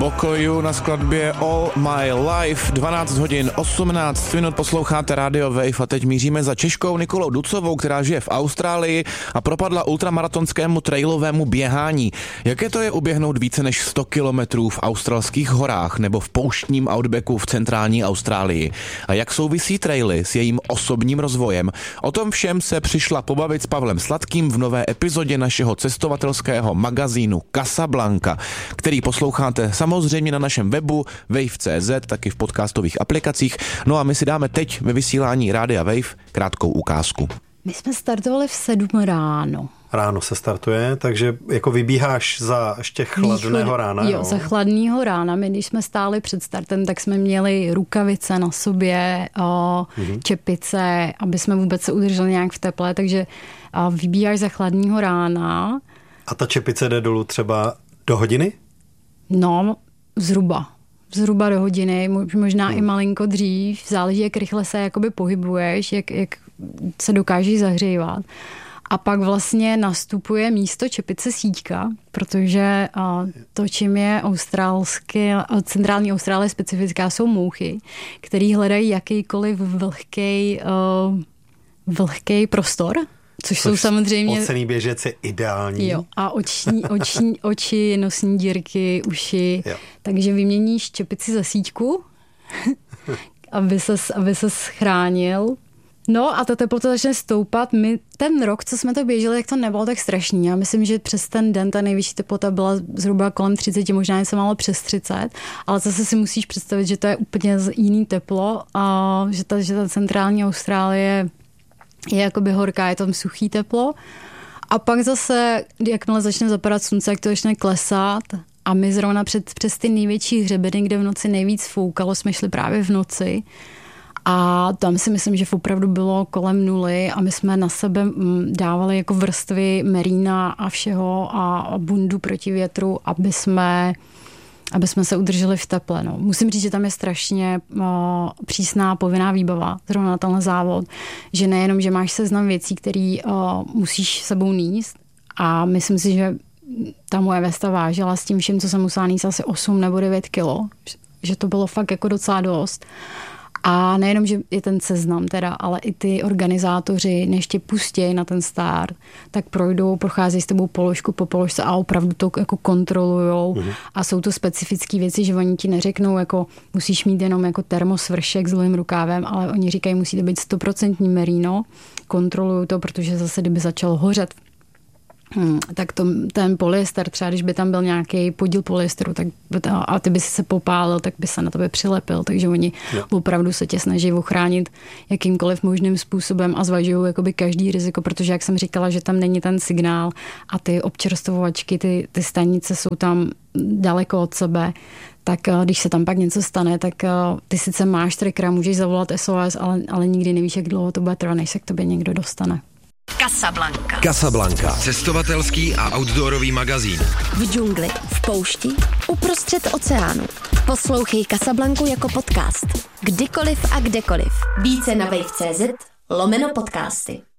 Pokoju na skladbě All My Life, 12 hodin 18 minut posloucháte Radio Wave a teď míříme za Češkou Nikolou Ducovou, která žije v Austrálii a propadla ultramaratonskému trailovému běhání. Jaké to je uběhnout více než 100 kilometrů v australských horách nebo v pouštním outbacku v centrální Austrálii? A jak souvisí traily s jejím osobním rozvojem? O tom všem se přišla pobavit s Pavlem Sladkým v nové epizodě našeho cestovatelského magazínu Casablanca, který posloucháte samozřejmě na našem webu wave.cz, taky v podcastových aplikacích. No a my si dáme teď ve vysílání Rádia Wave krátkou ukázku. My jsme startovali v 7 ráno. Ráno se startuje, takže jako vybíháš za ještě chladného rána. Jo, za chladného rána. My, když jsme stáli před startem, tak jsme měli rukavice na sobě, čepice, aby jsme vůbec se udrželi nějak v teple, takže vybíháš za chladného rána. A ta čepice jde dolů třeba do hodiny? No, zhruba do hodiny, možná i malinko dřív, záleží, jak rychle se jakoby pohybuješ, jak se dokážeš zahřívat. A pak vlastně nastupuje místo čepice síťka, protože to, čím je centrální Austrálie specifická, jsou mouchy, který hledají jakýkoliv vlhký prostor, což jsou samozřejmě... Ocenný běžec je ideální. Jo, a oči, nosní dírky, uši. Jo. Takže vyměníš čepici za síťku, aby ses chránil. No a ta teplota začne stoupat. My ten rok, co jsme to běželi, tak to nebylo tak strašný. Já myslím, že přes ten den ta nejvyšší teplota byla zhruba kolem 30, možná něco málo přes 30, ale zase si musíš představit, že to je úplně jiný teplo a že ta centrální Austrálie je jakoby horká, je tam suchý teplo. A pak zase, jakmile začne zapadat slunce, jak to začne klesat a my zrovna přes ty největší hřebeny, kde v noci nejvíc foukalo, jsme šli právě v noci a tam si myslím, že opravdu bylo kolem 0 a my jsme na sebe dávali jako vrstvy merína a všeho a bundu proti větru, aby jsme se udrželi v teple. No. Musím říct, že tam je strašně přísná povinná výbava, zrovna na tenhle závod, že nejenom, že máš seznam věcí, které musíš sebou níst a myslím si, že ta moje vesta vážila s tím vším, co jsem musela níst asi 8 nebo 9 kilo, že to bylo fakt jako docela dost. A nejenom, že je ten seznam teda, ale i ty organizátoři, než tě pustí na ten start, tak procházejí s tebou položku po položce a opravdu to jako kontrolujou. A jsou to specifické věci, že oni ti neřeknou, jako musíš mít jenom jako termosvršek s dlouhým rukávem, ale oni říkají, musí to být 100% merino. Kontrolují to, protože zase, kdyby začalo hořet, tak ten polyester, třeba když by tam byl nějaký podíl polyesteru, tak a ty by si se popálil, tak by se na tebe přilepil, takže oni opravdu se tě snaží ochránit jakýmkoliv možným způsobem a zvažují jakoby každý riziko, protože jak jsem říkala, že tam není ten signál a ty občerstvovačky, ty stanice jsou tam daleko od sebe, tak když se tam pak něco stane, tak ty sice máš trackera, můžeš zavolat SOS, ale nikdy nevíš, jak dlouho to bude trvat, než se k tobě někdo dostane. Casablanca. Cestovatelský a outdoorový magazín. V džungli, v poušti, uprostřed oceánu. Poslouchej Casablancu jako podcast. Kdykoliv a kdekoliv. Více na wave.cz/podcasty.